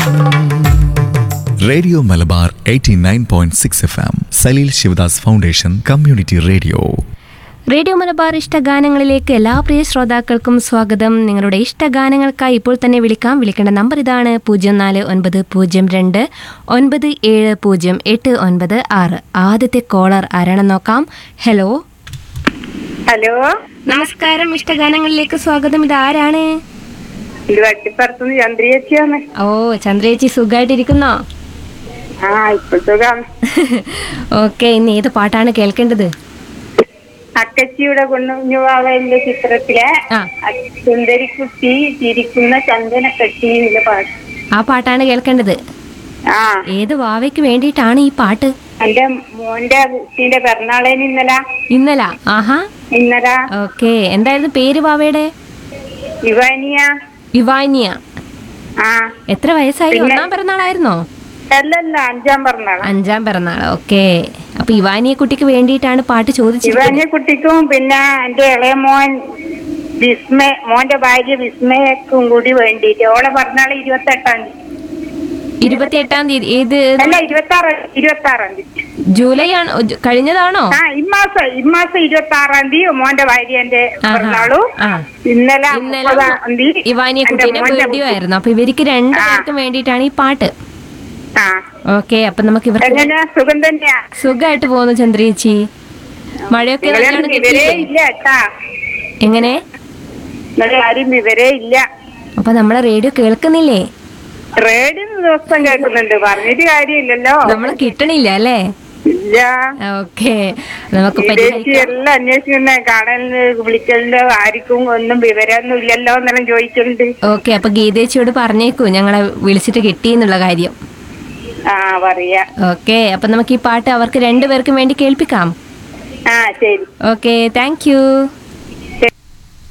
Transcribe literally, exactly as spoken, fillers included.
Radio Malabar eighty nine point six F M Saleel Sivadas foundation community radio. Radio Malabar ഇഷ്ടഗാനങ്ങളിലേക്ക് എല്ലാ പ്രിയ ശ്രോതാക്കൾക്കും സ്വാഗതം. നിങ്ങളുടെ ഇഷ്ടഗാനങ്ങൾക്കായി ഇപ്പോൾ തന്നെ വിളിക്കാം. വിളിക്കേണ്ട നമ്പർ ഇതാണ് പൂജ്യം നാല് ഒൻപത് പൂജ്യം രണ്ട് ഒൻപത് ഏഴ് പൂജ്യം എട്ട് ഒൻപത് ആറ്. ആദ്യത്തെ കോളർ ആരാണെന്ന് നോക്കാം. ഹലോ ഹലോ, നമസ്കാരം. ഇഷ്ടഗാനങ്ങളിലേക്ക് സ്വാഗതം. ഇത് ആരാണ്? ഇത് വട്ടിപ്പുറത്തുനിന്ന് ചന്ദ്രേച്ചിയാണ്. ഓ, ചന്ദ്രേച്ചി സുഖമായിട്ടിരിക്കുന്നോ? ആ, ഇപ്പൊ സുഖം. ഓക്കെ, ഇന്ന് ഏത് പാട്ടാണ് കേൾക്കേണ്ടത്? അക്കച്ചിയുടെ കുഞ്ഞുവാവന്റെ ചിത്രത്തിലെ ആ. സുന്ദരിക്കുട്ടി ചിരിക്കുന്ന ചന്ദന കെട്ടിയിലെ പാട്ട്. ആ പാട്ടാണ് കേൾക്കേണ്ടത്. ആ, ഏത് വാവയ്ക്ക് വേണ്ടിയിട്ടാണ് ഈ പാട്ട്? എന്റെ മോന്റെ കുട്ടീന്റെ പിറന്നാളേന് ഇന്നല ഇന്നല. ആഹാ, ഇന്നല. ഓക്കെ. എന്തായിരുന്നു പേര് വാവയുടെ? ഇവാനിയ. ഇവാനിയ. ആ, എത്ര വയസ്സായി? ഒന്നാം പിറന്നാളായിരുന്നോ? അല്ലല്ല, അഞ്ചാം പിറന്നാൾ. അഞ്ചാം പിറന്നാൾ. ഓക്കെ. അപ്പൊ ഇവാനിയ കുട്ടിക്ക് വേണ്ടിയിട്ടാണ് പാട്ട് ചോദിച്ചത്. ഇവാനിയ കുട്ടിക്കും പിന്നെ എന്റെ ഇളയ മോൻ വിസ്മയ മോന്റെ ഭാര്യ വിസ്മയക്കും കൂടി വേണ്ടിട്ട്. ഓളെ പിറന്നാള് ഇരുപത്തി എട്ടാം തീയതി. ഇരുപത്തി എട്ടാം തീയതി? ഏത്? അല്ല, ഇരുപത്തി ആറ് ഇരുപത്തി ആറാം തീയതി. ജൂലൈ ആണോ? കഴിഞ്ഞതാണോ? ആ, ഇമാസം ഇമാസം ഇരുപത്തി ആറാം തീയതി മോന്റെ ഭാര്യന്റെ പിറന്നാളും ആ. ഇന്നലെ ഇന്നലെ മുപ്പതാം തീയതി ഇവാനിയ കുട്ടീന്റെ ബർത്ത്ഡേ ആയിരുന്നു. അപ്പൊ ഇവർക്ക് രണ്ടു പേർക്കും വേണ്ടിയിട്ടാണ് ഈ പാട്ട്. ആ, ഓക്കെ. അപ്പൊ നമുക്ക് ഇവർക്ക് എങ്ങനെയാ? സുഖം തന്നെയാ? സുഖമായിട്ട് പോകുന്നു ചന്ദ്രേച്ചി. മഴയൊക്കെ നല്ലോണം വിവരേ കിട്ടിയില്ലേ? ഇല്ല കേട്ടാ. എങ്ങനെ? നിങ്ങളെ ആരും വിവരേ ഇല്ല. അപ്പൊ നമ്മളെ റേഡിയോ കേൾക്കുന്നില്ലേ? റേഡിയോ ദിവസം കേൾക്കുന്നുണ്ട്, പറഞ്ഞിട്ട് കാര്യമില്ലല്ലോ. നമ്മള് കിട്ടണില്ല അല്ലേ? ഇല്ല. ഓക്കെ, നമുക്ക് പരിഹരിക്കാം. എല്ലാം അന്വേഷിക്കുന്ന കാണലിന് വിളിക്കലിന് ആർക്കും ഒന്നും വിവരമൊന്നും ഇല്ലല്ലോ എന്നെല്ലാം ചോദിച്ചിട്ടുണ്ട്. ഓക്കെ, അപ്പൊ ഗീതേച്ചിയോട് പറഞ്ഞേക്കൂ ഞങ്ങളെ വിളിച്ചിട്ട് കിട്ടിയെന്നുള്ള കാര്യം. ആ, പറയാ. ഓക്കെ, അപ്പൊ നമുക്ക് ഈ പാട്ട് അവർക്ക് രണ്ടുപേർക്കും വേണ്ടി കേൾപ്പിക്കാം. ആ, ശരി. Okay, thank you.